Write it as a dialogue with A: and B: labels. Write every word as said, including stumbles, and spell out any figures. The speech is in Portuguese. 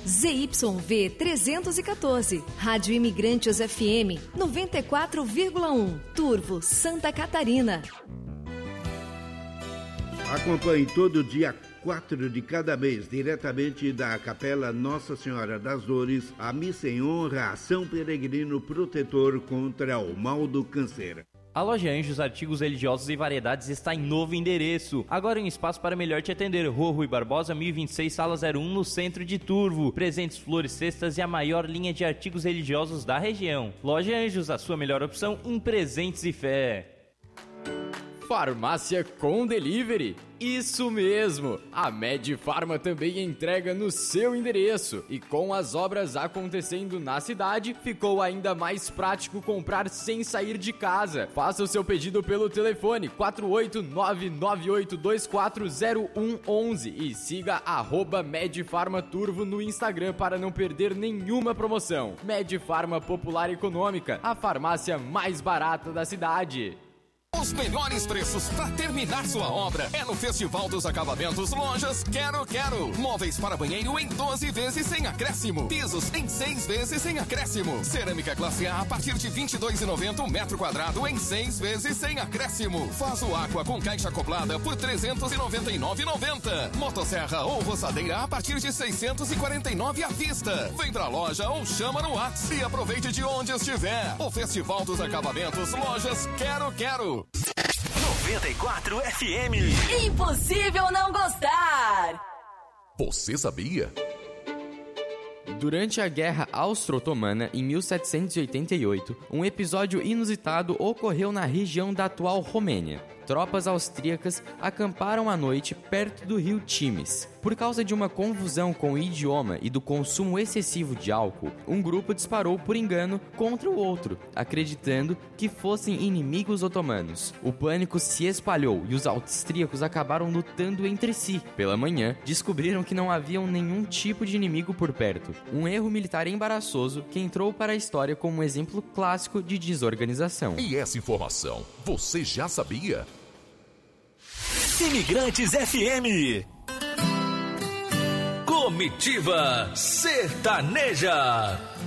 A: Z Y V trezentos e quatorze, Rádio Imigrantes F M noventa e quatro vírgula um, Turvo, Santa Catarina.
B: Acompanhe todo dia quatro de cada mês, diretamente da Capela Nossa Senhora das Dores, a missa em honra a São Peregrino Protetor contra o mal do câncer.
C: A Loja Anjos Artigos Religiosos e Variedades está em novo endereço. Agora em um espaço para melhor te atender. Rua Rui Barbosa, mil e vinte e seis, sala zero um, no centro de Turvo. Presentes, flores, cestas e a maior linha de artigos religiosos da região. Loja Anjos, a sua melhor opção em presentes e fé.
D: Farmácia com Delivery? Isso mesmo! A Medifarma também entrega no seu endereço. E com as obras acontecendo na cidade, ficou ainda mais prático comprar sem sair de casa. Faça o seu pedido pelo telefone quatro oito nove nove oito dois quatro zero um um um e siga arroba Medifarma Turvo no Instagram para não perder nenhuma promoção. Medifarma Popular Econômica, a farmácia mais barata da cidade.
E: Os melhores preços para terminar sua obra é no Festival dos Acabamentos Lojas Quero Quero. Móveis para banheiro em doze vezes sem acréscimo. Pisos em seis vezes sem acréscimo. Cerâmica classe A a partir de vinte e dois reais e noventa centavos o metro quadrado em seis vezes sem acréscimo. Vaso Aqua com caixa acoplada por trezentos e noventa e nove reais e noventa centavos. Motosserra ou roçadeira a partir de seiscentos e quarenta e nove reais à vista. Vem pra loja ou chama no WhatsApp e aproveite de onde estiver. O Festival dos Acabamentos Lojas Quero Quero.
F: noventa e quatro F M.
G: Impossível não gostar.
F: Você sabia?
D: Durante a Guerra Austro-Otomana, em mil setecentos e oitenta e oito, um episódio inusitado ocorreu na região da atual Romênia. Tropas austríacas acamparam à noite perto do rio Times. Por causa de uma confusão com o idioma e do consumo excessivo de álcool, um grupo disparou por engano contra o outro, acreditando que fossem inimigos otomanos. O pânico se espalhou e os austríacos acabaram lutando entre si. Pela manhã, descobriram que não havia nenhum tipo de inimigo por perto. Um erro militar embaraçoso que entrou para a história como um exemplo clássico de desorganização.
F: E essa informação, você já sabia? Imigrantes F M. Comitiva Sertaneja.